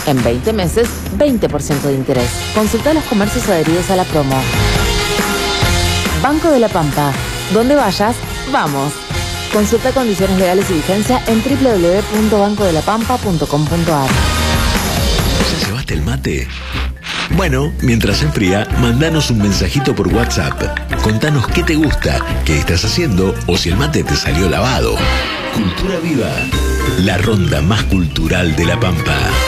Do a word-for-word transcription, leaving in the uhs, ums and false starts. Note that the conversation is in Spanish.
En veinte meses, veinte por ciento de interés. Consulta los comercios adheridos a la promo. Banco de la Pampa. Donde vayas, vamos. Consulta condiciones legales y vigencia en doble u doble u doble u punto banco de la pampa punto com punto a r. ¿Ya llevaste el mate? Bueno, mientras se enfría, mandanos un mensajito por WhatsApp. Contanos qué te gusta, qué estás haciendo o si el mate te salió lavado. Cultura Viva, la ronda más cultural de La Pampa.